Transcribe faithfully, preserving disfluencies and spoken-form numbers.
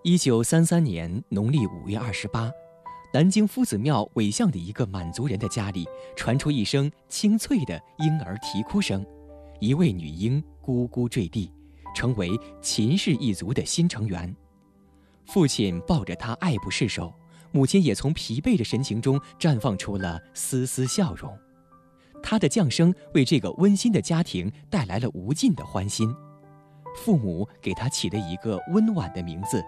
一九三三年农历五月二十八，南京夫子庙尾巷的一个满族人的家里传出一声清脆的婴儿啼哭声，一位女婴咕咕坠地，成为秦氏一族的新成员。父亲抱着她爱不释手，母亲也从疲惫的神情中绽放出了丝丝笑容。她的降生为这个温馨的家庭带来了无尽的欢欣。父母给她起了一个温婉的名字，